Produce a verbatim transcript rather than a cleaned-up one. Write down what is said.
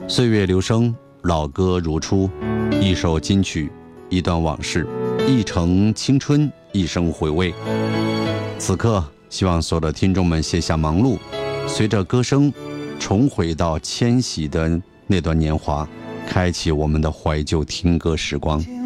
岁月流声，老歌如初，一首金曲，一段往事，一程青春，一生回味。此刻，希望所有的听众们卸下忙碌，随着歌声重回到迁徙的那段年华，开启我们的怀旧听歌时光。